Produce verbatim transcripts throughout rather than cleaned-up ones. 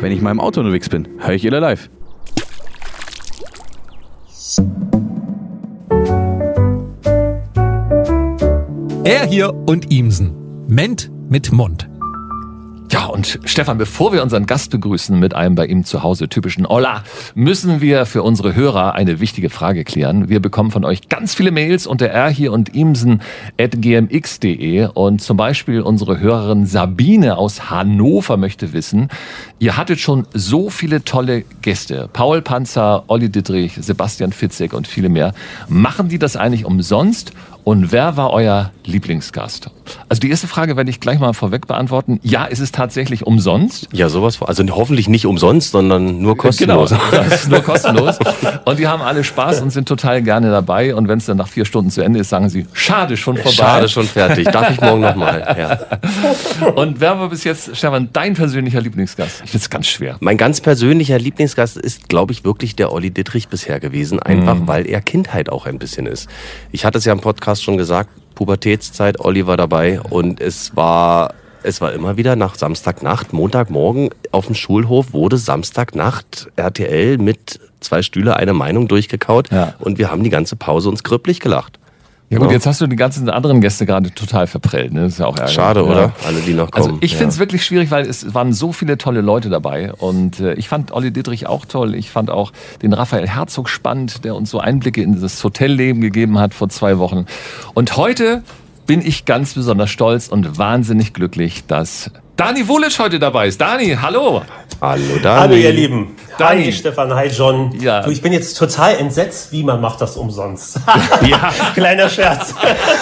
Wenn ich mal im Auto unterwegs bin, höre ich Iller live. Er hier und Ihmsen. Ment mit Mund. Ja, und Stefan, bevor wir unseren Gast begrüßen mit einem bei ihm zu Hause typischen Hola, müssen wir für unsere Hörer eine wichtige Frage klären. Wir bekommen von euch ganz viele Mails unter r hier und imsen at g m x punkt d e und zum Beispiel unsere Hörerin Sabine aus Hannover möchte wissen, ihr hattet schon so viele tolle Gäste, Paul Panzer, Olli Dittrich, Sebastian Fitzek und viele mehr. Machen die das eigentlich umsonst? Und wer war euer Lieblingsgast? Also die erste Frage werde ich gleich mal vorweg beantworten. Ja, es ist tatsächlich umsonst. Ja, sowas, also hoffentlich nicht umsonst, sondern nur kostenlos. Genau, das ist nur kostenlos. Und die haben alle Spaß und sind total gerne dabei. Und wenn es dann nach vier Stunden zu Ende ist, sagen sie, schade, schon vorbei. Schade, schon fertig. Darf ich morgen nochmal? Ja. Und wer war bis jetzt, Stefan, dein persönlicher Lieblingsgast? Ich finde es ganz schwer. Mein ganz persönlicher Lieblingsgast ist, glaube ich, wirklich der Olli Dittrich bisher gewesen. Einfach, mhm. weil er Kindheit auch ein bisschen ist. Ich hatte es ja im Podcast schon gesagt, Pubertätszeit, Olli war dabei und es war, es war immer wieder nach Samstagnacht, Montagmorgen auf dem Schulhof wurde Samstagnacht R T L mit zwei Stühle eine Meinung durchgekaut ja. und wir haben die ganze Pause uns grüpplich gelacht. Ja gut, jetzt hast du die ganzen anderen Gäste gerade total verprellt. Ne? Das ist ja auch ärgerlich. Schade, oder? Ja. Alle, die noch kommen. Also ich finde es ja. wirklich schwierig, weil es waren so viele tolle Leute dabei. Und äh, ich fand Olli Dittrich auch toll. Ich fand auch den Raphael Herzog spannend, der uns so Einblicke in das Hotelleben gegeben hat vor zwei Wochen. Und heute bin ich ganz besonders stolz und wahnsinnig glücklich, dass Dani Vulic heute dabei ist. Dani, hallo. Hallo Dani. Hallo ihr Lieben. Dani. Hi Stefan, hi John. Ja. Du, ich bin jetzt total entsetzt, wie man macht das umsonst. Ja. Kleiner Scherz.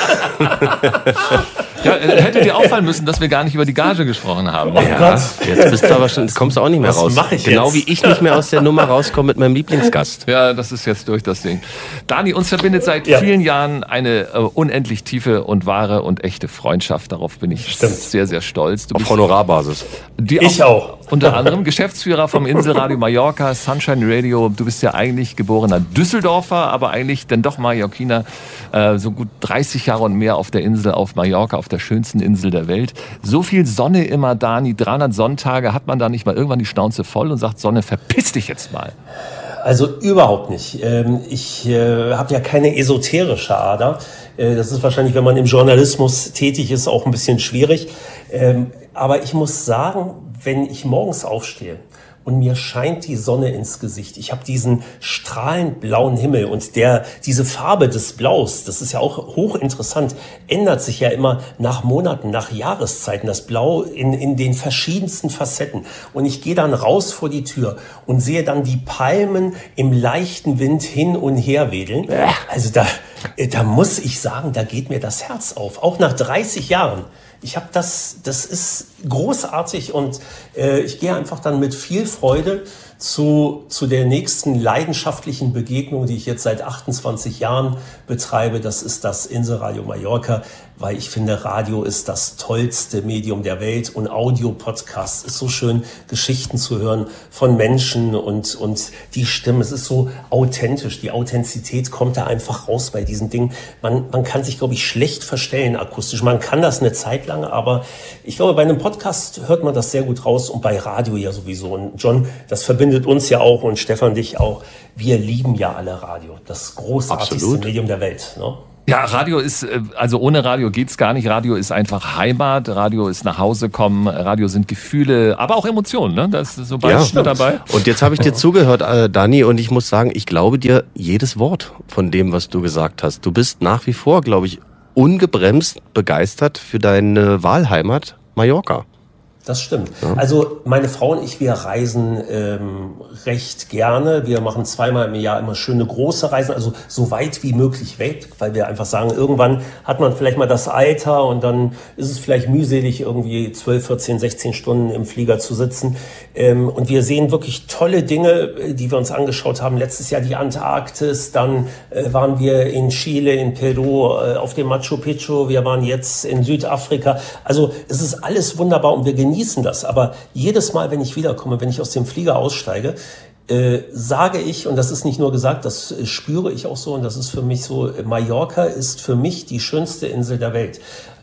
Ja, hätte dir auffallen müssen, dass wir gar nicht über die Gage gesprochen haben. Oh ja, Gott. Jetzt bist du aber schon, kommst du auch nicht mehr Was raus. mach ich genau jetzt? wie ich nicht mehr aus der Nummer rauskomme mit meinem Lieblingsgast. Ja, das ist jetzt durch das Ding. Dani, uns verbindet seit Ja. vielen Jahren eine äh, unendlich tiefe und wahre und echte Freundschaft. Darauf bin ich Stimmt. sehr, sehr stolz. Du Auf bist Honorarbasis. die Ich auch. Unter anderem Geschäftsführer vom Inselradio Mallorca, Sunshine Radio. Du bist ja eigentlich geborener Düsseldorfer, aber eigentlich dann doch Mallorquiner. Äh, so gut dreißig Jahre und mehr auf der Insel, auf Mallorca, auf der schönsten Insel der Welt. So viel Sonne immer, Dani, dreihundert Sonntage. Hat man da nicht mal irgendwann die Schnauze voll und sagt, Sonne, verpiss dich jetzt mal? Also überhaupt nicht. Ähm, Ich äh, habe ja keine esoterische Ader. Äh, Das ist wahrscheinlich, wenn man im Journalismus tätig ist, auch ein bisschen schwierig. Ähm, Aber ich muss sagen, wenn ich morgens aufstehe und mir scheint die Sonne ins Gesicht, ich habe diesen strahlend blauen Himmel und der diese Farbe des Blaus, das ist ja auch hochinteressant, ändert sich ja immer nach Monaten, nach Jahreszeiten, das Blau in, in den verschiedensten Facetten. Und ich gehe dann raus vor die Tür und sehe dann die Palmen im leichten Wind hin und her wedeln. Also da, da muss ich sagen, da geht mir das Herz auf, auch nach dreißig Jahren. Ich habe das, das ist großartig und äh, ich gehe einfach dann mit viel Freude zu, zu der nächsten leidenschaftlichen Begegnung, die ich jetzt seit achtundzwanzig Jahren betreibe. Das ist das Inselradio Mallorca, weil ich finde, Radio ist das tollste Medium der Welt und Audio-Podcast ist so schön, Geschichten zu hören von Menschen und, und die Stimmen. Es ist so authentisch. Die Authentizität kommt da einfach raus bei diesen Dingen. Man, man kann sich, glaube ich, schlecht verstellen akustisch. Man kann das eine Zeit lang, aber ich glaube, bei einem Podcast hört man das sehr gut raus und bei Radio ja sowieso. Und John, das verbindet uns ja auch und Stefan dich auch. Wir lieben ja alle Radio. Das großartigste Absolut. Medium der Welt. Ne? Ja, Radio ist, äh, also ohne Radio geht's gar nicht. Radio ist einfach Heimat. Radio ist nach Hause kommen. Radio sind Gefühle, aber auch Emotionen, ne? Das ist so beides Ja. mit dabei. Und jetzt habe ich dir zugehört, äh, Dani, und ich muss sagen, ich glaube dir jedes Wort von dem, was du gesagt hast. Du bist nach wie vor, glaube ich, ungebremst begeistert für deine Wahlheimat Mallorca. Das stimmt. Ja. Also meine Frau und ich, wir reisen ähm, recht gerne. Wir machen zweimal im Jahr immer schöne große Reisen, also so weit wie möglich weg, weil wir einfach sagen, irgendwann hat man vielleicht mal das Alter und dann ist es vielleicht mühselig, irgendwie zwölf, vierzehn, sechzehn Stunden im Flieger zu sitzen. Ähm, und wir sehen wirklich tolle Dinge, die wir uns angeschaut haben. Letztes Jahr die Antarktis, dann äh, waren wir in Chile, in Peru, äh, auf dem Machu Picchu. Wir waren jetzt in Südafrika. Also es ist alles wunderbar und wir genießen das. Aber jedes Mal, wenn ich wiederkomme, wenn ich aus dem Flieger aussteige, äh, sage ich, und das ist nicht nur gesagt, das äh, spüre ich auch so und das ist für mich so, Mallorca ist für mich die schönste Insel der Welt.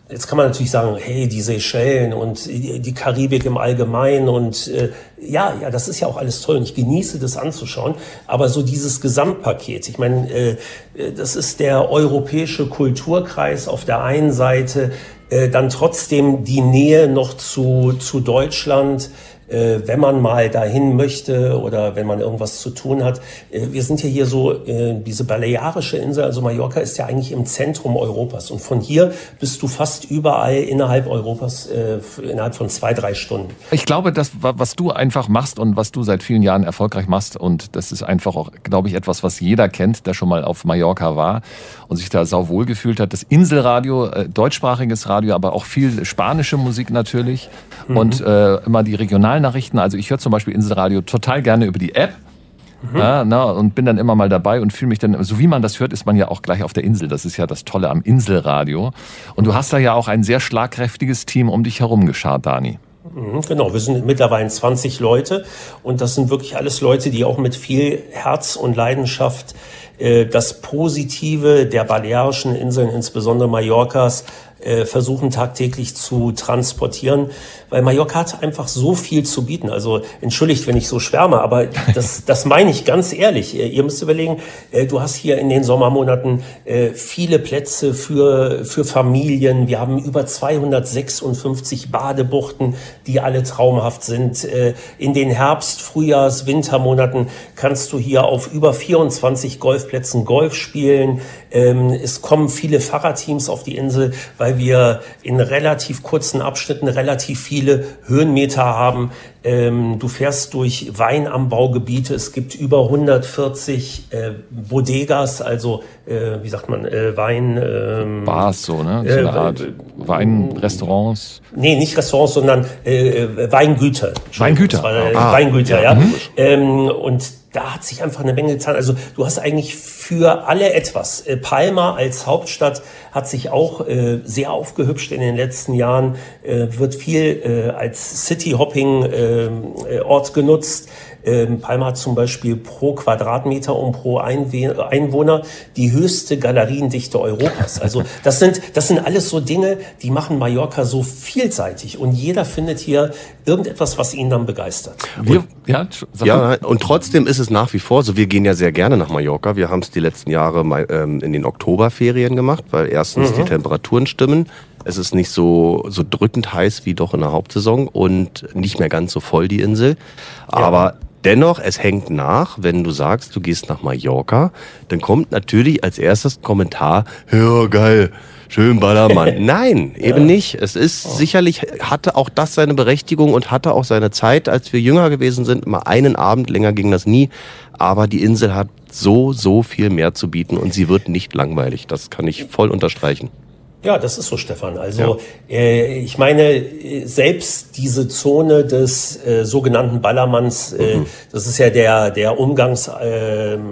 Jetzt kann man natürlich sagen, hey, die Seychellen und die Karibik im Allgemeinen und äh, ja, ja, das ist ja auch alles toll und ich genieße das anzuschauen. Aber so dieses Gesamtpaket, ich meine, äh, das ist der europäische Kulturkreis auf der einen Seite, äh, dann trotzdem die Nähe noch zu zu Deutschland. Äh, wenn man mal dahin möchte oder wenn man irgendwas zu tun hat. Äh, wir sind ja hier so, äh, diese balearische Insel, also Mallorca ist ja eigentlich im Zentrum Europas und von hier bist du fast überall innerhalb Europas, äh, innerhalb von zwei, drei Stunden. Ich glaube, das, was du einfach machst und was du seit vielen Jahren erfolgreich machst und das ist einfach auch, glaube ich, etwas, was jeder kennt, der schon mal auf Mallorca war und sich da sauwohl gefühlt hat. Das Inselradio, äh, deutschsprachiges Radio, aber auch viel spanische Musik natürlich mhm. und äh, immer die regionalen Nachrichten. Also ich höre zum Beispiel Inselradio total gerne über die App mhm. ja, na, und bin dann immer mal dabei und fühle mich dann, so wie man das hört, ist man ja auch gleich auf der Insel. Das ist ja das Tolle am Inselradio. Und du hast da ja auch ein sehr schlagkräftiges Team um dich herum geschart, Dani. Genau, wir sind mittlerweile zwanzig Leute und das sind wirklich alles Leute, die auch mit viel Herz und Leidenschaft äh, das Positive der Balearischen Inseln, insbesondere Mallorcas, äh, versuchen tagtäglich zu transportieren, weil Mallorca hat einfach so viel zu bieten. Also entschuldigt, wenn ich so schwärme, aber das, das meine ich ganz ehrlich. Ihr müsst überlegen, äh, du hast hier in den Sommermonaten äh, viele Plätze für, für Familien. Wir haben über zweihundertsechsundfünfzig Badebuchten, die alle traumhaft sind. Äh, in den Herbst-, Frühjahrs-, Wintermonaten kannst du hier auf über vierundzwanzig Golfplätzen Golf spielen. Ähm, es kommen viele Fahrradteams auf die Insel, weil wir in relativ kurzen Abschnitten relativ viele Höhenmeter haben. Ähm, du fährst durch Weinanbaugebiete. Es gibt über hundertvierzig äh, Bodegas, also äh, wie sagt man, äh, Wein... Ähm, Bars so, ne? So eine Art äh, Weinrestaurants. Nee, nicht Restaurants, sondern äh, Weingüter. Weingüter. War, äh, ah, Weingüter, ja. ja. Mhm. Ähm, und da hat sich einfach eine Menge getan. Also du hast eigentlich für alle etwas. Äh, Palma als Hauptstadt hat sich auch äh, sehr aufgehübscht in den letzten Jahren, äh, wird viel äh, als City-Hopping-Ort äh, genutzt. Ähm, Palma hat zum Beispiel pro Quadratmeter und pro Einwe- Einwohner die höchste Galeriendichte Europas. Also das sind, das sind alles so Dinge, die machen Mallorca so vielseitig und jeder findet hier irgendetwas, was ihn dann begeistert. Wir, ja, ja, und trotzdem ist es nach wie vor so, wir gehen ja sehr gerne nach Mallorca. Wir haben es die letzten Jahre mal, ähm, in den Oktoberferien gemacht, weil erstens mhm. die Temperaturen stimmen. Es ist nicht so, so drückend heiß wie doch in der Hauptsaison und nicht mehr ganz so voll die Insel. Aber ja. Dennoch, es hängt nach, wenn du sagst, du gehst nach Mallorca, dann kommt natürlich als erstes Kommentar, ja geil, schön Ballermann. Nein, eben nicht. Es ist oh. sicherlich, hatte auch das seine Berechtigung und hatte auch seine Zeit, als wir jünger gewesen sind, mal einen Abend, länger ging das nie. Aber die Insel hat so, so viel mehr zu bieten und sie wird nicht langweilig. Das kann ich voll unterstreichen. Ja, das ist so, Stefan. Also ja. äh, ich meine, selbst diese Zone des äh, sogenannten Ballermanns, äh, mhm. das ist ja der der Umgangs äh, äh,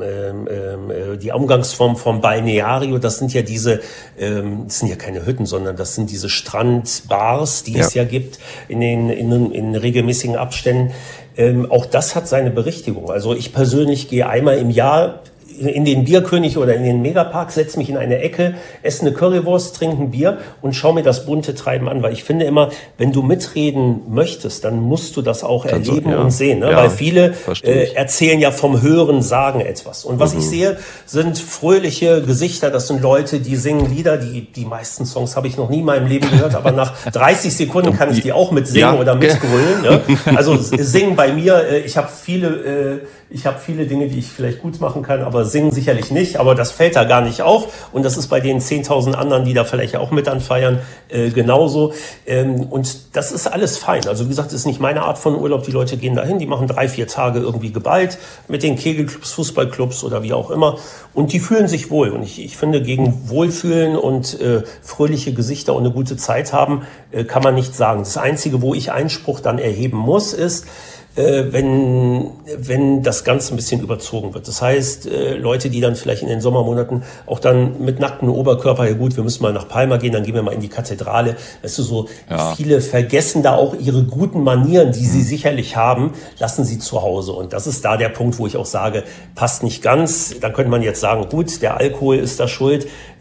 äh, die Umgangsform vom Balneario. Das sind ja diese, äh, das sind ja keine Hütten, sondern das sind diese Strandbars, die ja. es ja gibt in den in, in regelmäßigen Abständen. Ähm, auch das hat seine Berechtigung. Also ich persönlich gehe einmal im Jahr in den Bierkönig oder in den Megapark, setze mich in eine Ecke, esse eine Currywurst, trinke ein Bier und schaue mir das bunte Treiben an. Weil ich finde immer, wenn du mitreden möchtest, dann musst du das auch Kannst erleben du, ja. und sehen. Ne? Ja, weil viele äh, erzählen ja vom Hören, sagen etwas. Und was mhm. ich sehe, sind fröhliche Gesichter. Das sind Leute, die singen Lieder. Die, die meisten Songs habe ich noch nie in meinem Leben gehört. Aber nach dreißig Sekunden kann ich die auch mitsingen ja. oder mitgrölen. Ne? Also singen bei mir. Äh, ich habe viele... Äh, Ich habe viele Dinge, die ich vielleicht gut machen kann, aber singen sicherlich nicht. Aber das fällt da gar nicht auf. Und das ist bei den zehntausend anderen, die da vielleicht auch mit anfeiern, äh, genauso. Ähm, und das ist alles fein. Also wie gesagt, das ist nicht meine Art von Urlaub. Die Leute gehen dahin, die machen drei, vier Tage irgendwie geballt mit den Kegelclubs, Fußballclubs oder wie auch immer. Und die fühlen sich wohl. Und ich, ich finde, gegen Wohlfühlen und äh, fröhliche Gesichter und eine gute Zeit haben, äh, kann man nicht sagen. Das Einzige, wo ich Einspruch dann erheben muss, ist, Äh, wenn wenn das Ganze ein bisschen überzogen wird. Das heißt, äh, Leute, die dann vielleicht in den Sommermonaten auch dann mit nacktem Oberkörper, ja gut, wir müssen mal nach Palma gehen, dann gehen wir mal in die Kathedrale. Weißt du, so ja. viele vergessen da auch ihre guten Manieren, die sie mhm. sicherlich haben, lassen sie zu Hause. Und das ist da der Punkt, wo ich auch sage, passt nicht ganz. Dann könnte man jetzt sagen, gut, der Alkohol ist da schuld.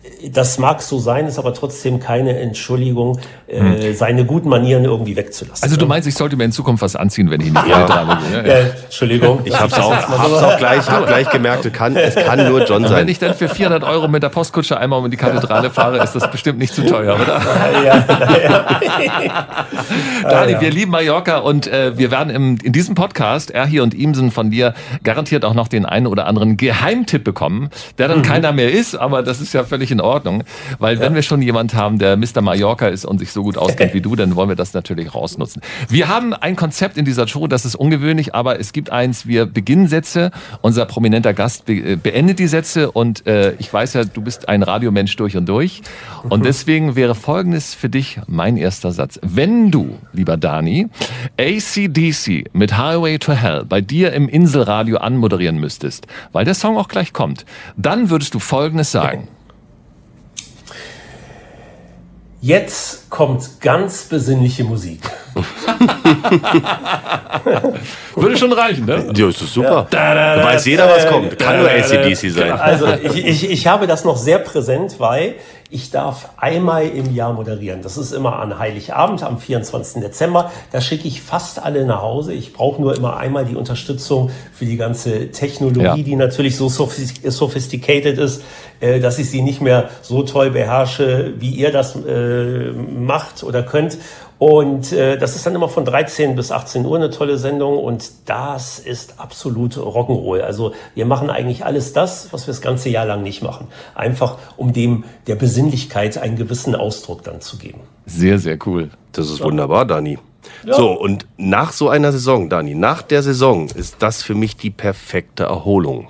das mag so sein, ist aber trotzdem keine Entschuldigung, äh, seine guten Manieren irgendwie wegzulassen. Also du meinst, ich sollte mir in Zukunft was anziehen, wenn ich in die Kathedrale gehe? Ja, ja. ja. Äh, Entschuldigung. Ich hab's auch, hab's auch gleich, hab gleich gemerkt, es kann, es kann nur John Und sein. wenn ich dann für vierhundert Euro mit der Postkutsche einmal um die Kathedrale fahre, ist das bestimmt nicht zu teuer, oder? Ja, ja. Dani, ja. wir lieben Mallorca und äh, wir werden im, in diesem Podcast, er hier und Imsen, von dir garantiert auch noch den einen oder anderen Geheimtipp bekommen, der dann mhm. keiner mehr ist, aber das ist ja völlig in Ordnung, weil ja. wenn wir schon jemand haben, der Mister Mallorca ist und sich so gut auskennt wie du, dann wollen wir das natürlich rausnutzen. Wir haben ein Konzept in dieser Show, das ist ungewöhnlich, aber es gibt eins, wir beginnen Sätze, unser prominenter Gast be- beendet die Sätze und äh, ich weiß ja, du bist ein Radiomensch durch und durch und deswegen wäre Folgendes für dich mein erster Satz. Wenn du, lieber Dani, A C D C mit Highway to Hell bei dir im Inselradio anmoderieren müsstest, weil der Song auch gleich kommt, dann würdest du Folgendes sagen. Jetzt kommt ganz besinnliche Musik. Würde schon reichen, ne? Ja, ist super. Da weiß jeder, was kommt. Kann nur A C D C sein. Also ich, ich, ich habe das noch sehr präsent, weil ich darf einmal im Jahr moderieren. Das ist immer an Heiligabend, am vierundzwanzigsten Dezember. Da schicke ich fast alle nach Hause. Ich brauche nur immer einmal die Unterstützung für die ganze Technologie, ja. die natürlich so sophisticated ist, äh, dass ich sie nicht mehr so toll beherrsche, wie ihr das äh, macht oder könnt. Und äh, das ist dann immer von dreizehn bis achtzehn Uhr eine tolle Sendung und das ist absolut Rock'n'Roll. Also wir machen eigentlich alles das, was wir das ganze Jahr lang nicht machen. Einfach um dem der Besinnlichkeit einen gewissen Ausdruck dann zu geben. Sehr, sehr cool. Das ist wunderbar, Dani. Ja. So, und nach so einer Saison, Dani, nach der Saison ist das für mich die perfekte Erholung.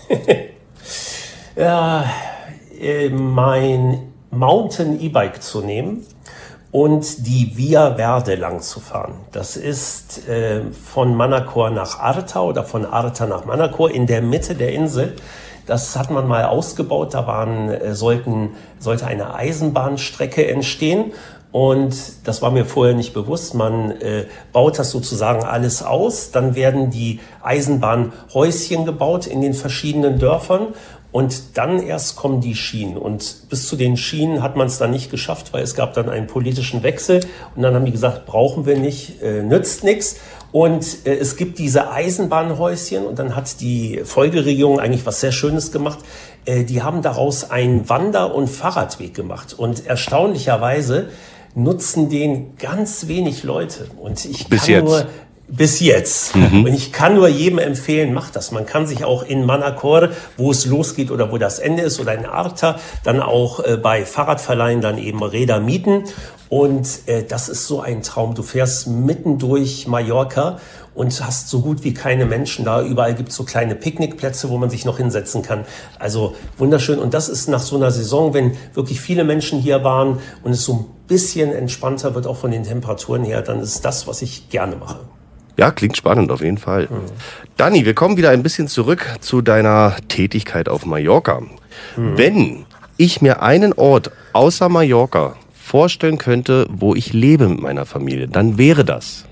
ja, äh, mein Mountain E-Bike zu nehmen und die Via Verde lang zu fahren. Das ist äh, von Manacor nach Arta oder von Arta nach Manacor in der Mitte der Insel. Das hat man mal ausgebaut. Da waren, äh, sollten, sollte eine Eisenbahnstrecke entstehen. Und das war mir vorher nicht bewusst. Man äh, baut das sozusagen alles aus. Dann werden die Eisenbahnhäuschen gebaut in den verschiedenen Dörfern. Und dann erst kommen die Schienen. Und bis zu den Schienen hat man es dann nicht geschafft, weil es gab dann einen politischen Wechsel. Und dann haben die gesagt, brauchen wir nicht, äh, nützt nichts. Und äh, es gibt diese Eisenbahnhäuschen. Und dann hat die Folgeregierung eigentlich was sehr Schönes gemacht. Äh, die haben daraus einen Wander- und Fahrradweg gemacht. Und erstaunlicherweise nutzen den ganz wenig Leute. Und ich Bis kann jetzt. nur... Bis jetzt. Mhm. Und ich kann nur jedem empfehlen, macht das. Man kann sich auch in Manacor, wo es losgeht oder wo das Ende ist, oder in Arta, dann auch äh, bei Fahrradverleihen dann eben Räder mieten. Und äh, das ist so ein Traum. Du fährst mitten durch Mallorca und hast so gut wie keine Menschen da. Überall gibt es so kleine Picknickplätze, wo man sich noch hinsetzen kann. Also wunderschön. Und das ist nach so einer Saison, wenn wirklich viele Menschen hier waren und es so ein bisschen entspannter wird, auch von den Temperaturen her, dann ist das, was ich gerne mache. Ja, klingt spannend auf jeden Fall. Mhm. Dani, wir kommen wieder ein bisschen zurück zu deiner Tätigkeit auf Mallorca. Mhm. Wenn ich mir einen Ort außer Mallorca vorstellen könnte, wo ich lebe mit meiner Familie, dann wäre das...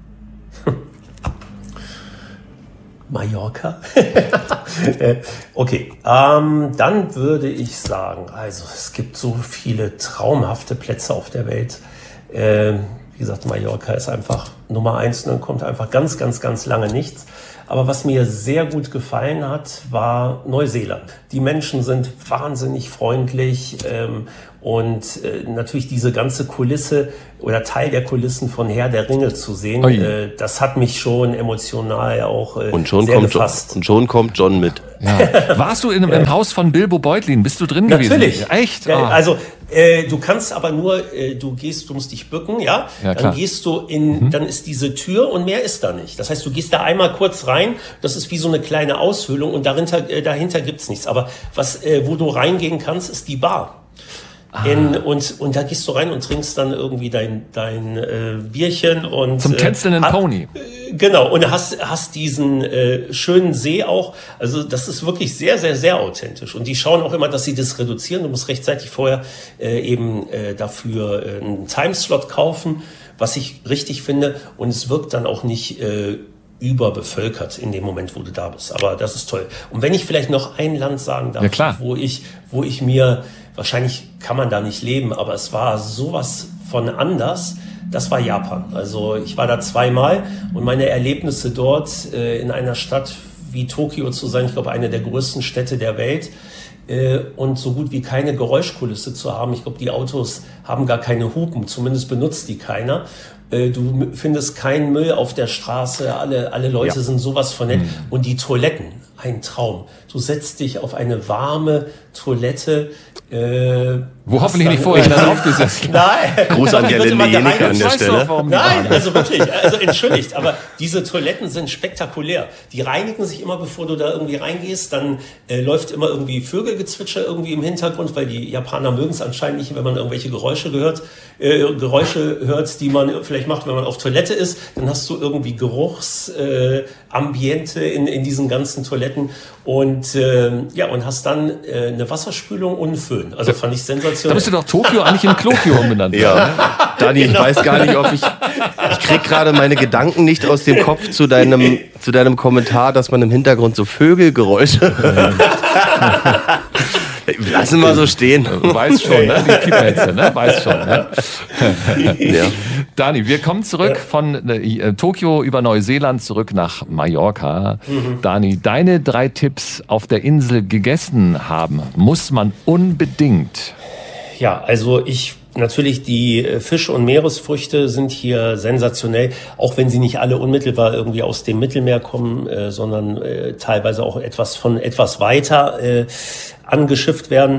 Mallorca? Okay, ähm, dann würde ich sagen, also es gibt so viele traumhafte Plätze auf der Welt. Ähm, wie gesagt, Mallorca ist einfach Nummer eins und dann kommt einfach ganz, ganz, ganz lange nichts. Aber was mir sehr gut gefallen hat, war Neuseeland. Die Menschen sind wahnsinnig freundlich ähm, und äh, natürlich diese ganze Kulisse oder Teil der Kulissen von Herr der Ringe zu sehen, äh, das hat mich schon emotional auch äh, und schon sehr kommt gefasst. John, und schon kommt John mit. Ja. Warst du in, im Haus von Bilbo Beutlin? Bist du drin gewesen? Natürlich. Echt? Ja, Ah. also äh, du kannst aber nur, äh, du gehst, du musst dich bücken, ja, Ja, dann klar. gehst du in, mhm. dann ist diese Tür und mehr ist da nicht. Das heißt, du gehst da einmal kurz rein, das ist wie so eine kleine Aushöhlung und dahinter, äh, dahinter gibt's nichts. Aber was, äh, wo du reingehen kannst, ist die Bar. In, und, und da gehst du rein und trinkst dann irgendwie dein, dein äh, Bierchen und Zum tänzelnden äh, hab- Pony. äh, Genau, und hast, hast diesen äh, schönen See auch. Also das ist wirklich sehr, sehr, sehr authentisch. Und die schauen auch immer, dass sie das reduzieren. Du musst rechtzeitig vorher äh, eben äh, dafür äh, einen Timeslot kaufen, was ich richtig finde. Und es wirkt dann auch nicht äh, überbevölkert in dem Moment, wo du da bist. Aber das ist toll. Und wenn ich vielleicht noch ein Land sagen darf, Ja, klar. wo ich, wo ich mir wahrscheinlich kann man da nicht leben, aber es war sowas von anders. Das war Japan. Also ich war da zweimal und meine Erlebnisse dort äh, in einer Stadt wie Tokio zu sein, ich glaube eine der größten Städte der Welt, äh, und so gut wie keine Geräuschkulisse zu haben. Ich glaube, die Autos haben gar keine Hupen, zumindest benutzt die keiner. Äh, du findest keinen Müll auf der Straße, alle, alle Leute ja. sind sowas von nett. Mhm. Und die Toiletten, ein Traum. Du setzt dich auf eine warme Toilette. Äh, Wo hoffentlich nicht vorher einer draufgesetzt. Nein. Gruß an Gerlinde Jenicke an der Stelle. Nein, also wirklich, also entschuldigt, aber diese Toiletten sind spektakulär. Die reinigen sich immer, bevor du da irgendwie reingehst. Dann äh, läuft immer irgendwie Vögelgezwitscher irgendwie im Hintergrund, weil die Japaner mögen es anscheinend nicht, wenn man irgendwelche Geräusche gehört, äh, Geräusche hört, die man vielleicht macht, wenn man auf Toilette ist. Dann hast du irgendwie Geruchsambiente äh, in, in diesen ganzen Toiletten und äh, ja und hast dann äh, eine Wasserspülung und einen Föhn. Also fand ich sensationell. Da müsste doch Tokio eigentlich in Klokio umbenannt werden. Ja, Dani, genau. Ich weiß gar nicht, ob ich, ich krieg gerade meine Gedanken nicht aus dem Kopf zu deinem, zu deinem Kommentar, dass man im Hintergrund so Vögelgeräusche. Lassen wir so stehen. Weiß schon, ne? Die Pieperhetze, ne? Weiß schon, ne? Ja. Dani, wir kommen zurück von äh, Tokio über Neuseeland zurück nach Mallorca. Mhm. Dani, deine drei Tipps auf der Insel gegessen haben, muss man unbedingt. Ja, also ich natürlich die Fisch- und Meeresfrüchte sind hier sensationell, auch wenn sie nicht alle unmittelbar irgendwie aus dem Mittelmeer kommen, äh, sondern äh, teilweise auch etwas von etwas weiter äh, angeschifft werden.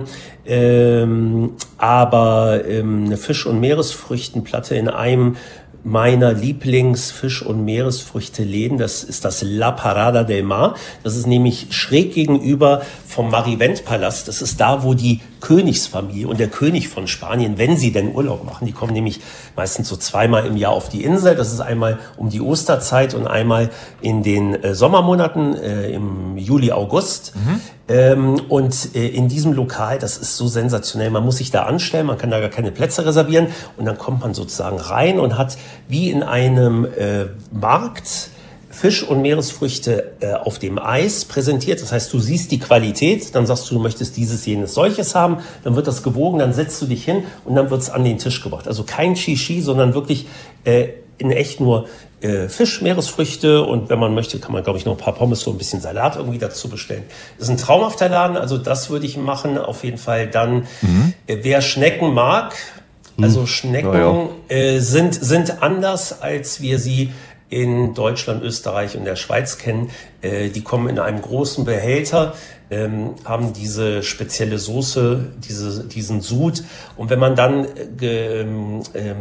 Ähm, aber ähm, eine Fisch- und Meeresfrüchtenplatte in einem meiner Lieblingsfisch- und Meeresfrüchte-Läden, das ist das La Parada del Mar. Das ist nämlich schräg gegenüber vom Marivent-Palast. Das ist da, wo die Königsfamilie und der König von Spanien, wenn sie denn Urlaub machen, die kommen nämlich meistens so zweimal im Jahr auf die Insel. Das ist einmal um die Osterzeit und einmal in den äh, Sommermonaten, äh, im Juli, August. Mhm. Ähm, und äh, in diesem Lokal, das ist so sensationell, man muss sich da anstellen, man kann da gar keine Plätze reservieren und dann kommt man sozusagen rein und hat wie in einem äh, Markt Fisch- und Meeresfrüchte äh, auf dem Eis präsentiert. Das heißt, du siehst die Qualität, dann sagst du, du möchtest dieses, jenes, solches haben, dann wird das gewogen, dann setzt du dich hin und dann wird es an den Tisch gebracht. Also kein Shishi, sondern wirklich äh, in echt nur äh, Fisch, Meeresfrüchte und wenn man möchte, kann man, glaube ich, noch ein paar Pommes, so ein bisschen Salat irgendwie dazu bestellen. Das ist ein traumhafter Laden, also das würde ich machen, auf jeden Fall. Dann, mhm. äh, wer Schnecken mag, also Schnecken ja, ja. Äh, sind, sind anders, als wir sie in Deutschland, Österreich und der Schweiz kennen. Äh, die kommen in einem großen Behälter, ähm, haben diese spezielle Soße, diese, diesen Sud. Und wenn man dann äh, ähm,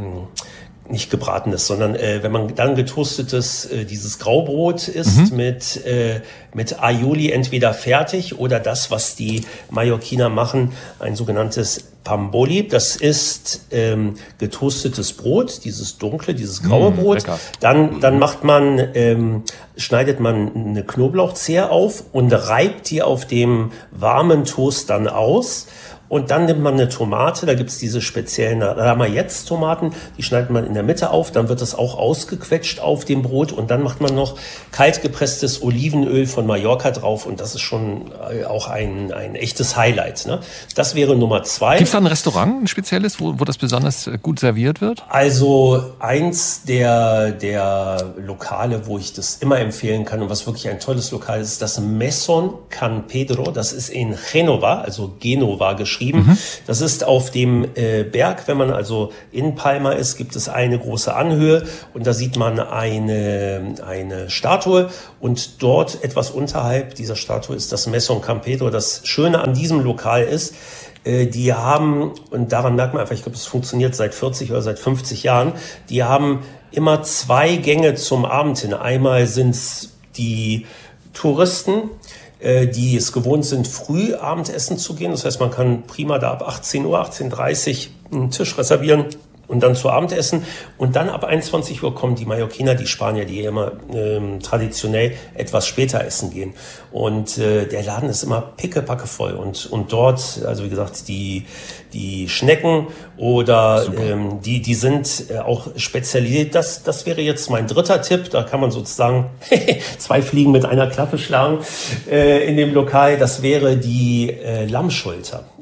nicht gebratenes, sondern äh, wenn man dann getoastetes, äh, dieses Graubrot isst mhm. mit, äh, mit Aioli entweder fertig oder das, was die Mallorquiner machen, ein sogenanntes Pamboli. Das ist ähm, getoastetes Brot, dieses dunkle, dieses graue mmh, Brot. Lecker. Dann, dann macht man, ähm, schneidet man eine Knoblauchzehe auf und reibt die auf dem warmen Toast dann aus. Und dann nimmt man eine Tomate, da gibt's diese speziellen Ramajetz-Tomaten, die schneidet man in der Mitte auf, dann wird das auch ausgequetscht auf dem Brot und dann macht man noch kaltgepresstes Olivenöl von Mallorca drauf und das ist schon auch ein, ein echtes Highlight. Ne? Das wäre Nummer zwei. Gibt's da ein Restaurant, ein spezielles, wo, wo das besonders gut serviert wird? Also eins der, der Lokale, wo ich das immer empfehlen kann und was wirklich ein tolles Lokal ist, ist das Mesón Can Pedro, das ist in Genova, also Genova geschrieben. Mhm. Das ist auf dem äh, Berg, wenn man also in Palma ist, gibt es eine große Anhöhe und da sieht man eine, eine Statue und dort etwas unterhalb dieser Statue ist das Mesón Can Pedro. Das Schöne an diesem Lokal ist, äh, die haben, und daran merkt man einfach, ich glaube, es funktioniert seit vierzig oder seit fünfzig Jahren, die haben immer zwei Gänge zum Abend hin. Einmal sind es die Touristen, die es gewohnt sind, früh Abendessen zu gehen. Das heißt, man kann prima da ab achtzehn Uhr, achtzehn Uhr dreißig einen Tisch reservieren und dann zu Abendessen. Und dann ab einundzwanzig Uhr kommen die Mallorquiner, die Spanier, die immer ähm, traditionell etwas später essen gehen. Und äh, der Laden ist immer pickepacke voll. Und, und dort, also wie gesagt, die, die Schnecken oder ähm, die, die sind äh, auch spezialisiert. Das, das wäre jetzt mein dritter Tipp. Da kann man sozusagen zwei Fliegen mit einer Klappe schlagen äh, in dem Lokal. Das wäre die äh, Lammschulter.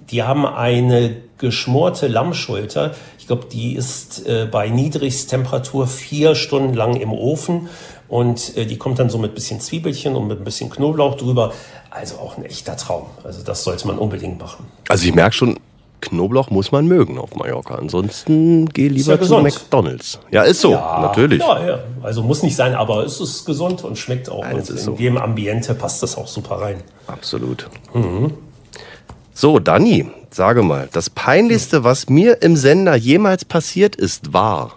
die haben eine geschmorte Lammschulter. Ich glaube, die ist äh, bei Niedrigstemperatur vier Stunden lang im Ofen. Und äh, die kommt dann so mit ein bisschen Zwiebelchen und mit ein bisschen Knoblauch drüber. Also auch ein echter Traum. Also das sollte man unbedingt machen. Also ich merke schon, Knoblauch muss man mögen auf Mallorca. Ansonsten geh lieber ja zu gesund. McDonald's. Ja, ist so, Ja, natürlich. Ja, ja. Also muss nicht sein, aber es ist gesund und schmeckt auch. Nein, Und es ist in so. jedem Ambiente passt das auch super rein. Absolut. So, Dani, sage mal, das Peinlichste, was mir im Sender jemals passiert ist, war...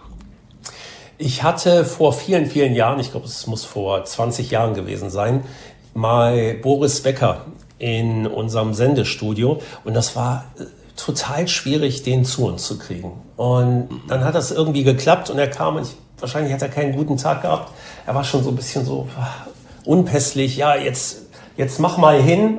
Ich hatte vor vielen, vielen Jahren, ich glaube, es muss vor zwanzig Jahren gewesen sein, mal Boris Becker in unserem Sendestudio. Und das war äh, total schwierig, den zu uns zu kriegen. Und dann hat das irgendwie geklappt und er kam und ich, wahrscheinlich hat er keinen guten Tag gehabt. Er war schon so ein bisschen so ah, unpässlich. Ja, jetzt... Jetzt mach mal hin.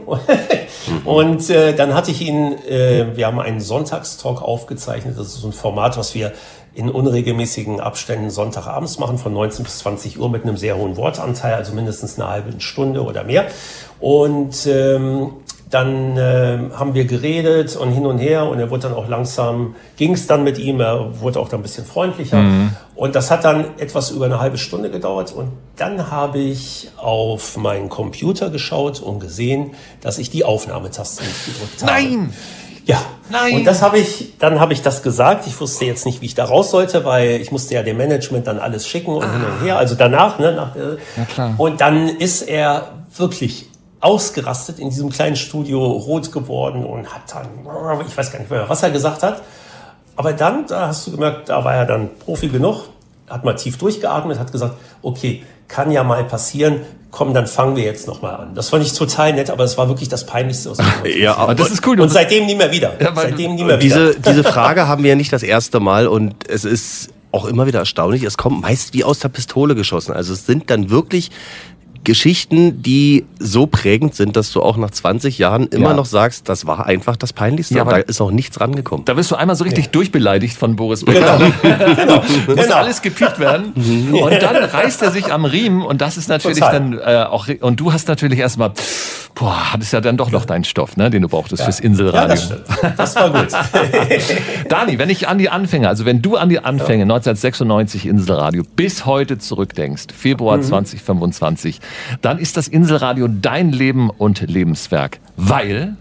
Und äh, dann hatte ich ihn, äh, wir haben einen Sonntagstalk aufgezeichnet. Das ist so ein Format, was wir in unregelmäßigen Abständen Sonntagabends machen, von neunzehn bis zwanzig Uhr mit einem sehr hohen Wortanteil, also mindestens eine halbe Stunde oder mehr. Und ähm, dann äh, haben wir geredet und hin und her und er wurde dann auch langsam, ging es dann mit ihm, er wurde auch dann ein bisschen freundlicher. Mhm. Und das hat dann etwas über eine halbe Stunde gedauert und dann habe ich auf meinen Computer geschaut und gesehen, dass ich die Aufnahmetaste nicht gedrückt habe. Nein! Ja, Nein. Und das habe ich, dann habe ich das gesagt. Ich wusste jetzt nicht, wie ich da raus sollte, weil ich musste ja dem Management dann alles schicken und ah. hin und her. Also danach, ne, nach, ja, klar. Und dann ist er wirklich ausgerastet in diesem kleinen Studio, rot geworden und hat dann, ich weiß gar nicht mehr, was er gesagt hat. Aber dann, da hast du gemerkt, da war er dann Profi genug, hat mal tief durchgeatmet, hat gesagt, okay, kann ja mal passieren, komm, dann fangen wir jetzt nochmal an. Das fand ich total nett, aber es war wirklich das Peinlichste, was ich Ja, aber das ist cool. Und seitdem nie mehr wieder. Ja, seitdem nie mehr diese, wieder. diese Frage haben wir ja nicht das erste Mal und es ist auch immer wieder erstaunlich. Es kommt meist wie aus der Pistole geschossen. Also es sind dann wirklich Geschichten, die so prägend sind, dass du auch nach zwanzig Jahren immer Ja. noch sagst, das war einfach das Peinlichste. Ja, und aber da ist auch nichts rangekommen. Da wirst du einmal so richtig durchbeleidigt von Boris Becker. Genau. genau. Muss genau. alles gepiept werden. Und dann reißt er sich am Riemen und das ist natürlich Total. dann äh, auch, und du hast natürlich erstmal, boah, hattest ja dann doch noch deinen Stoff, ne, den du brauchtest fürs Ja, Inselradio. das stimmt. Das war gut. Dani, wenn ich an die Anfänge, also wenn du an die Anfänge neunzehnhundertsechsundneunzig Inselradio bis heute zurückdenkst, Februar zwanzig fünfundzwanzig, dann ist das Inselradio dein Leben und Lebenswerk. Weil?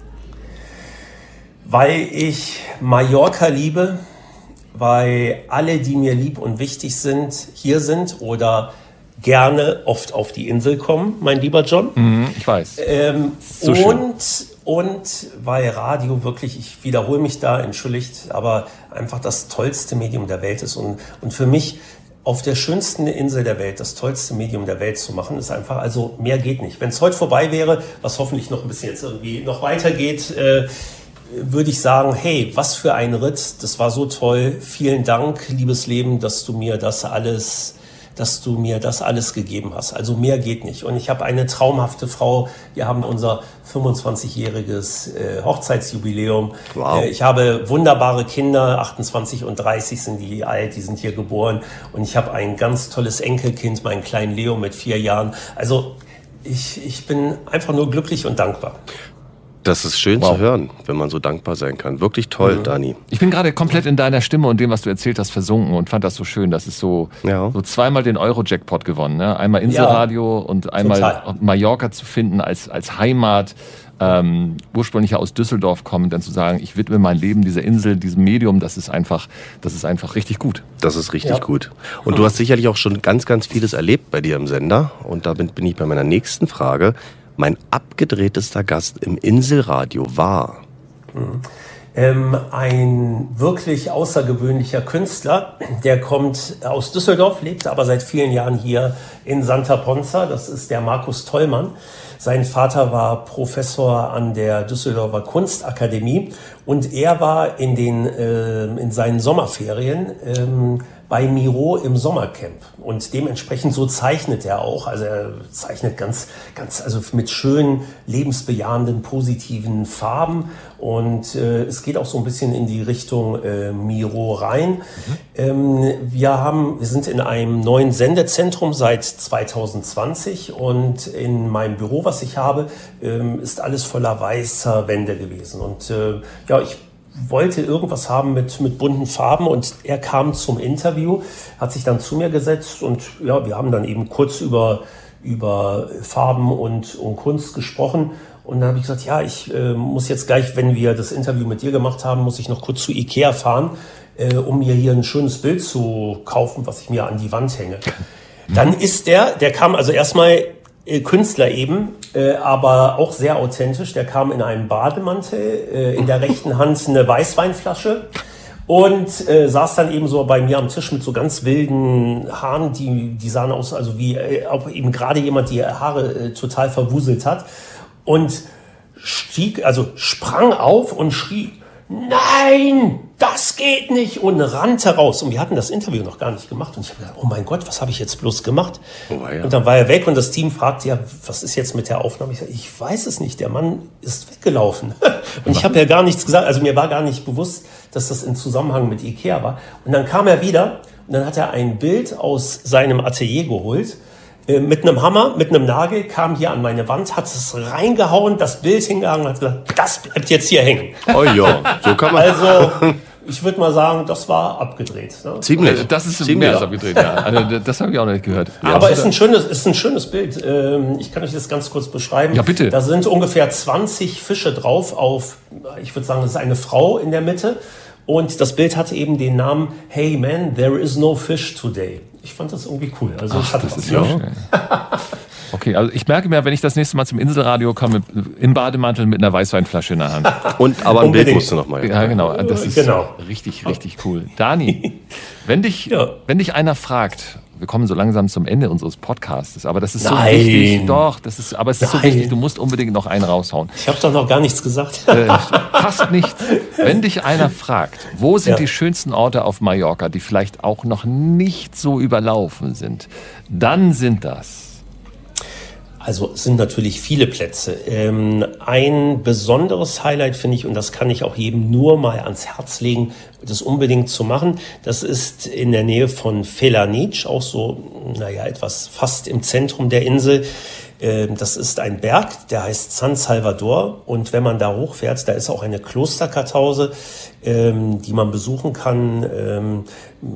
Weil ich Mallorca liebe, weil alle, die mir lieb und wichtig sind, hier sind oder gerne oft auf die Insel kommen, mein lieber John. Mhm, ich weiß. Ähm, So schön. und, und weil Radio wirklich, ich wiederhole mich da, entschuldigt, aber einfach das tollste Medium der Welt ist. Und, und für mich auf der schönsten Insel der Welt das tollste Medium der Welt zu machen, ist einfach, also mehr geht nicht. Wenn es heute vorbei wäre, was hoffentlich noch ein bisschen jetzt irgendwie noch weitergeht, äh, würde ich sagen, hey, was für ein Ritt, das war so toll, vielen Dank, liebes Leben, dass du mir das alles, dass du mir das alles gegeben hast. Also mehr geht nicht. Und ich habe eine traumhafte Frau, wir haben unser fünfundzwanzigjähriges äh, Hochzeitsjubiläum. Wow. Äh, ich habe wunderbare Kinder, achtundzwanzig und dreißig sind die alt, die sind hier geboren. Und ich habe ein ganz tolles Enkelkind, meinen kleinen Leo mit vier Jahren. Also ich, ich bin einfach nur glücklich und dankbar. Das ist schön Wow. zu hören, wenn man so dankbar sein kann. Wirklich toll, Mhm. Dani. Ich bin gerade komplett in deiner Stimme und dem, was du erzählt hast, versunken und fand das so schön. Das ist so, Ja. so zweimal den Euro-Jackpot gewonnen. Ne? Einmal Inselradio und einmal Total. Mallorca zu finden als, als Heimat. Ähm, ursprünglich ja aus Düsseldorf kommen, dann zu sagen, ich widme mein Leben dieser Insel, diesem Medium, das ist einfach, das ist einfach richtig gut. Das ist richtig Ja. gut. Und du hast sicherlich auch schon ganz, ganz vieles erlebt bei dir im Sender. Und da bin, bin ich bei meiner nächsten Frage. Mein abgedrehtester Gast im Inselradio war... Ähm, ein wirklich außergewöhnlicher Künstler, der kommt aus Düsseldorf, lebt aber seit vielen Jahren hier in Santa Ponza. Das ist der Markus Tollmann. Sein Vater war Professor an der Düsseldorfer Kunstakademie Und er war in den äh, in seinen Sommerferien ähm, bei Miro im Sommercamp und dementsprechend so zeichnet er auch. Also er zeichnet ganz, ganz, also mit schönen, lebensbejahenden, positiven Farben und äh, es geht auch so ein bisschen in die Richtung äh, Miro rein. Mhm. Ähm, wir haben, wir sind in einem neuen Sendezentrum seit zwanzig zwanzig und in meinem Büro, was ich habe, ähm, ist alles voller weißer Wände gewesen und äh, ja, ich wollte irgendwas haben mit, mit bunten Farben und er kam zum Interview, hat sich dann zu mir gesetzt und ja, wir haben dann eben kurz über, über Farben und, und Kunst gesprochen und dann habe ich gesagt, ja, ich äh, muss jetzt gleich, wenn wir das Interview mit dir gemacht haben, muss ich noch kurz zu Ikea fahren, äh, um mir hier ein schönes Bild zu kaufen, was ich mir an die Wand hänge. Dann ist der, der kam also erstmal Künstler eben, äh, aber auch sehr authentisch. Der kam in einem Bademantel, äh, in der rechten Hand eine Weißweinflasche und äh, saß dann eben so bei mir am Tisch mit so ganz wilden Haaren, die, die sahen aus, also wie äh, ob eben gerade jemand die Haare äh, total verwuselt hat und stieg, also sprang auf und schrie, nein, das geht nicht und rannte raus. Und wir hatten das Interview noch gar nicht gemacht. Und ich habe gedacht, oh mein Gott, was habe ich jetzt bloß gemacht? Oh, ja. Und dann war er weg und das Team fragte, ja, was ist jetzt mit der Aufnahme? Ich sage, ich weiß es nicht, der Mann ist weggelaufen. Und ich habe ja gar nichts gesagt, also mir war gar nicht bewusst, dass das im Zusammenhang mit Ikea war. Und dann kam er wieder und dann hat er ein Bild aus seinem Atelier geholt. Mit einem Hammer, mit einem Nagel, kam hier an meine Wand, hat es reingehauen, das Bild hingehangen und hat gesagt, das bleibt jetzt hier hängen. Oh ja, so kann man. Also, ich würde mal sagen, das war abgedreht. Ne? Ziemlich. Das ist Ziemlich mehr als abgedreht, ja. Also, das habe ich auch noch nicht gehört. Ja, aber es ist ein schönes, ist ein schönes Bild. Ich kann euch das ganz kurz beschreiben. Ja, bitte. Da sind ungefähr zwanzig Fische drauf auf, ich würde sagen, das ist eine Frau in der Mitte. Und das Bild hatte eben den Namen Hey man, there is no fish today. Ich fand das irgendwie cool. Also Ach, ich hatte das was. ist ja schön. Okay, also ich merke mir, wenn ich das nächste Mal zum Inselradio komme, im Bademantel mit einer Weißweinflasche in der Hand. Und aber ein Unbedingt. Bild musst du noch mal. Ja, genau. Das ist Genau. richtig, richtig cool. Dani, wenn dich, Ja. wenn dich einer fragt, wir kommen so langsam zum Ende unseres Podcasts, aber das ist so Nein. wichtig. Doch, das ist, aber es ist so Nein. wichtig, du musst unbedingt noch einen raushauen. Ich habe doch noch gar nichts gesagt. Äh, fast nichts. Wenn dich einer fragt, wo sind Ja. die schönsten Orte auf Mallorca, die vielleicht auch noch nicht so überlaufen sind, dann sind das. Also es sind natürlich viele Plätze. Ähm, ein besonderes Highlight finde ich, und das kann ich auch jedem nur mal ans Herz legen, das unbedingt zu machen, das ist in der Nähe von Felanitx, auch so, naja, etwas fast im Zentrum der Insel. Ähm, das ist ein Berg, der heißt San Salvador, und wenn man da hochfährt, da ist auch eine Klosterkartause, ähm, die man besuchen kann, ähm,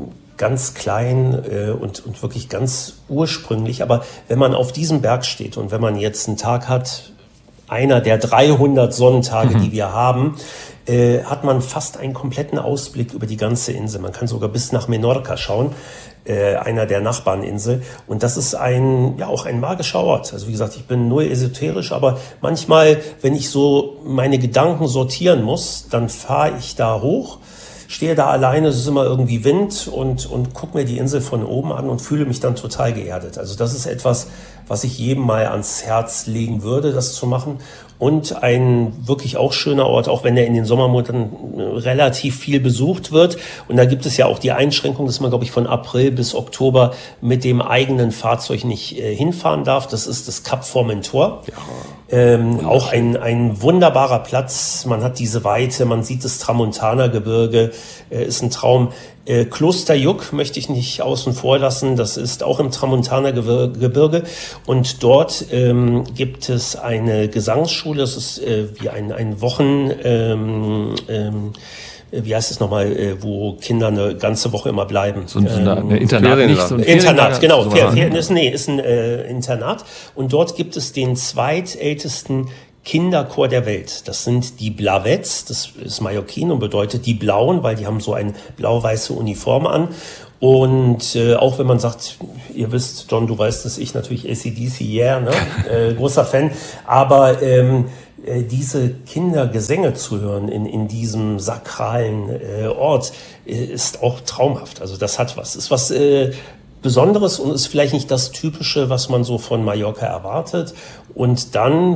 ganz klein äh, und, und wirklich ganz ursprünglich. Aber wenn man auf diesem Berg steht und wenn man jetzt einen Tag hat, einer der dreihundert Sonnentage, mhm. die wir haben, äh, hat man fast einen kompletten Ausblick über die ganze Insel. Man kann sogar bis nach Menorca schauen, äh, einer der Nachbarninsel. Und das ist ein, ja, auch ein magischer Ort. Also wie gesagt, ich bin null esoterisch, aber manchmal, wenn ich so meine Gedanken sortieren muss, dann fahre ich da hoch, stehe da alleine, es ist immer irgendwie Wind und, und gucke mir die Insel von oben an und fühle mich dann total geerdet. Also das ist etwas, was ich jedem mal ans Herz legen würde, das zu machen. Und ein wirklich auch schöner Ort, auch wenn er in den Sommermonaten relativ viel besucht wird. Und da gibt es ja auch die Einschränkung, dass man, glaube ich, von April bis Oktober mit dem eigenen Fahrzeug nicht äh, hinfahren darf. Das ist das Kap Formentor. Ja. Ähm, auch ein, ein wunderbarer Platz. Man hat diese Weite, man sieht das Tramontana-Gebirge, äh, ist ein Traum. Äh, Kloster Juck möchte ich nicht außen vor lassen. Das ist auch im Tramontana-Gebirge. Und dort ähm, gibt es eine Gesangsschule. Das ist äh, wie ein, ein Wochen... Ähm, ähm, wie heißt es nochmal, äh, wo Kinder eine ganze Woche immer bleiben. So ein, ähm, eine Internat, nicht so ein Internat, genau. So Fer, Fer, ist, nee, ist ein äh, Internat. Und dort gibt es den zweitältesten Kinderchor der Welt. Das sind die Blavets, das ist Mallorquin und bedeutet die Blauen, weil die haben so eine blau-weiße Uniform an. Und äh, auch wenn man sagt, ihr wisst, John, du weißt es, ich natürlich A C D C, yeah, ne? äh, großer Fan, aber ähm, äh, diese Kindergesänge zu hören in, in diesem sakralen äh, Ort äh, ist auch traumhaft. Also das hat was, ist was äh, Besonderes und ist vielleicht nicht das Typische, was man so von Mallorca erwartet. Und dann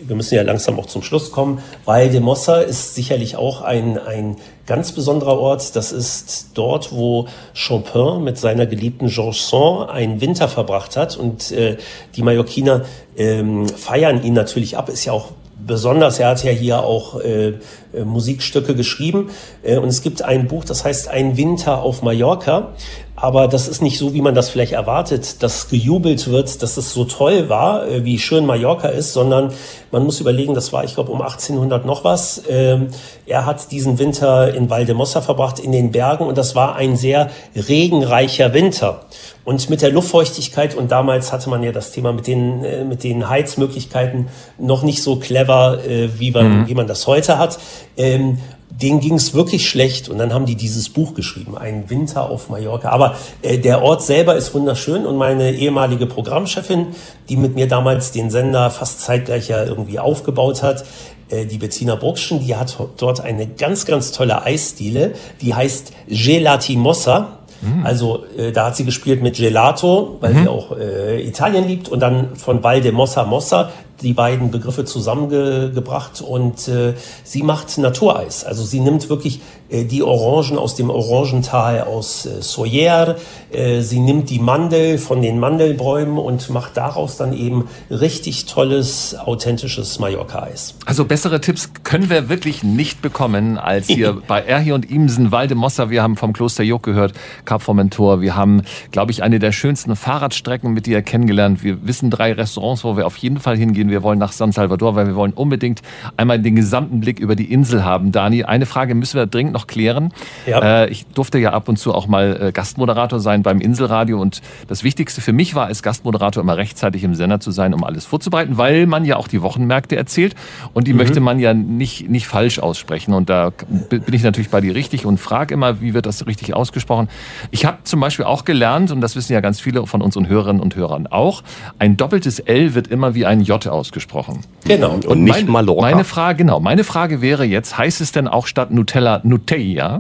wir müssen ja langsam auch zum Schluss kommen. Valdemossa ist sicherlich auch ein, ein ganz besonderer Ort. Das ist dort, wo Chopin mit seiner geliebten Georges Sand einen Winter verbracht hat. Und äh, die Mallorquiner ähm, feiern ihn natürlich ab, ist ja auch besonders, er hat ja hier auch äh, äh, Musikstücke geschrieben äh, und es gibt ein Buch, das heißt Ein Winter auf Mallorca, aber das ist nicht so, wie man das vielleicht erwartet, dass gejubelt wird, dass es so toll war, äh, wie schön Mallorca ist, sondern man muss überlegen, das war, ich glaube, um achtzehnhundert noch was. Ähm, er hat diesen Winter in Valdemossa verbracht, in den Bergen, und das war ein sehr regenreicher Winter. Und mit der Luftfeuchtigkeit, und damals hatte man ja das Thema mit den, äh, mit den Heizmöglichkeiten noch nicht so clever, äh, wie man, mhm. wie man das heute hat, ähm, denen ging es wirklich schlecht. Und dann haben die dieses Buch geschrieben, Ein Winter auf Mallorca. Aber äh, der Ort selber ist wunderschön, und meine ehemalige Programmchefin, die mit mir damals den Sender fast zeitgleich ja irgendwie aufgebaut hat, äh, die Bettina Bruckschen, die hat dort eine ganz, ganz tolle Eisdiele, die heißt Gelatimossa. Also äh, da hat sie gespielt mit Gelato, weil mhm. sie auch äh, Italien liebt, und dann von Valdemossa Mossa die beiden Begriffe zusammengebracht, und äh, sie macht Natureis. Also sie nimmt wirklich äh, die Orangen aus dem Orangental aus äh, Soller, äh, sie nimmt die Mandel von den Mandelbäumen und macht daraus dann eben richtig tolles, authentisches Mallorca-Eis. Also bessere Tipps können wir wirklich nicht bekommen als hier bei Erhier und Immsen, Valdemossa. Wir haben vom Kloster Joch gehört, Cap Formentor. Wir haben, glaube ich, eine der schönsten Fahrradstrecken mit dir kennengelernt. Wir wissen drei Restaurants, wo wir auf jeden Fall hingehen. Wir wollen nach San Salvador, weil wir wollen unbedingt einmal den gesamten Blick über die Insel haben. Dani, eine Frage müssen wir dringend noch klären. Ja. Äh, ich durfte ja ab und zu auch mal äh, Gastmoderator sein beim Inselradio, und das Wichtigste für mich war, als Gastmoderator immer rechtzeitig im Sender zu sein, um alles vorzubereiten, weil man ja auch die Wochenmärkte erzählt, und die mhm. möchte man ja nicht, nicht falsch aussprechen, und da bin ich natürlich bei dir richtig und frage immer, wie wird das richtig ausgesprochen. Ich habe zum Beispiel auch gelernt, und das wissen ja ganz viele von unseren Hörerinnen und Hörern auch, ein doppeltes L wird immer wie ein J ausgesprochen. Genau. Und, und nicht mein, Mallorca. Meine Frage, genau, meine Frage wäre jetzt, heißt es denn auch statt Nutella Nutella?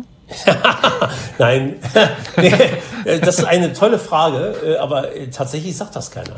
Nein, das ist eine tolle Frage, aber tatsächlich sagt das keiner.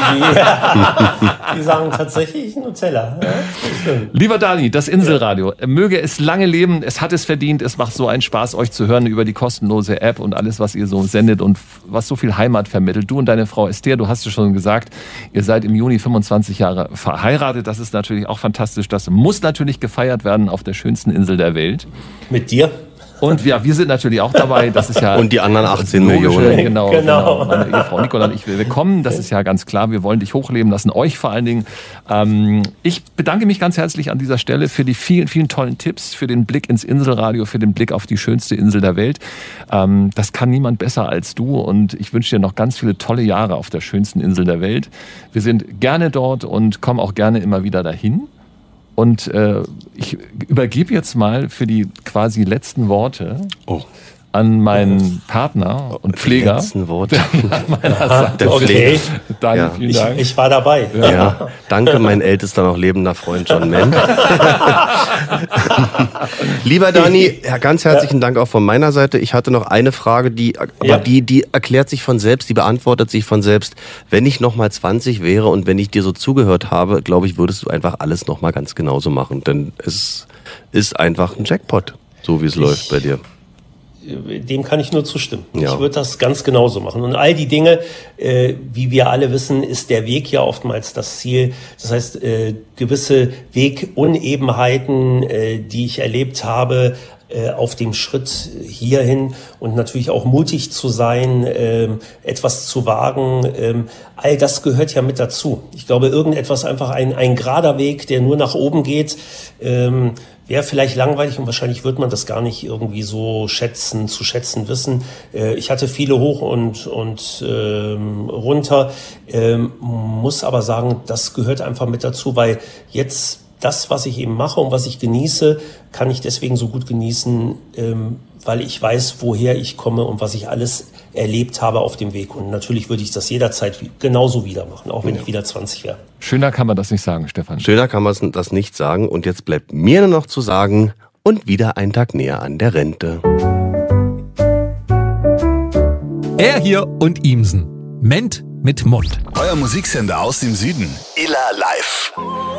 Die, die sagen tatsächlich Nutella. Ja, lieber Dani, das Inselradio, möge es lange leben, es hat es verdient, es macht so einen Spaß, euch zu hören über die kostenlose App und alles, was ihr so sendet und was so viel Heimat vermittelt. Du und deine Frau Esther, du hast es schon gesagt, ihr seid im Juni fünfundzwanzig Jahre verheiratet, das ist natürlich auch fantastisch, das muss natürlich gefeiert werden auf der schönsten Insel der Welt. Mit dir? Und ja, wir sind natürlich auch dabei. Das ist ja und die anderen achtzehn Millionen. Genau, genau. genau. Meine Ehefrau Nicola und ich, wir kommen. Das ist ja ganz klar. Wir wollen dich hochleben lassen, euch vor allen Dingen. Ähm, ich bedanke mich ganz herzlich an dieser Stelle für die vielen, vielen tollen Tipps, für den Blick ins Inselradio, für den Blick auf die schönste Insel der Welt. Ähm, das kann niemand besser als du, und ich wünsche dir noch ganz viele tolle Jahre auf der schönsten Insel der Welt. Wir sind gerne dort und kommen auch gerne immer wieder dahin. Und äh, ich übergebe jetzt mal für die quasi letzten Worte oh. an meinen Partner und Pfleger. Die letzten Worte. Aha, der okay. Dani, ja. vielen Dank. Ich, ich war dabei. Ja. Ja. Danke, mein ältester noch lebender Freund John Mann. Lieber Dani, ganz herzlichen ja. Dank auch von meiner Seite. Ich hatte noch eine Frage, die, aber ja. die, die erklärt sich von selbst, die beantwortet sich von selbst. Wenn ich noch mal zwanzig wäre und wenn ich dir so zugehört habe, glaube ich, würdest du einfach alles noch mal ganz genauso machen. Denn es ist einfach ein Jackpot, so wie es ich läuft bei dir. Dem kann ich nur zustimmen. Ja. Ich würde das ganz genauso machen. Und all die Dinge, äh, wie wir alle wissen, ist der Weg ja oftmals das Ziel. Das heißt, äh, gewisse Wegunebenheiten, äh, die ich erlebt habe, äh, auf dem Schritt hierhin, und natürlich auch mutig zu sein, äh, etwas zu wagen, äh, all das gehört ja mit dazu. Ich glaube, irgendetwas einfach ein, ein gerader Weg, der nur nach oben geht, ähm, wäre vielleicht langweilig, und wahrscheinlich wird man das gar nicht irgendwie so schätzen, zu schätzen wissen. Äh, ich hatte viele hoch und, und ähm, runter, ähm, muss aber sagen, das gehört einfach mit dazu, weil jetzt das, was ich eben mache und was ich genieße, kann ich deswegen so gut genießen, ähm, weil ich weiß, woher ich komme und was ich alles erlebt habe auf dem Weg. Und natürlich würde ich das jederzeit genauso wieder machen, auch wenn ja. ich wieder zwanzig wäre. Schöner kann man das nicht sagen, Stefan. Schöner kann man das nicht sagen. Und jetzt bleibt mir nur noch zu sagen, und wieder ein Tag näher an der Rente. Erhier und Immsen. Ment mit Mund. Euer Musiksender aus dem Süden. Illa Live.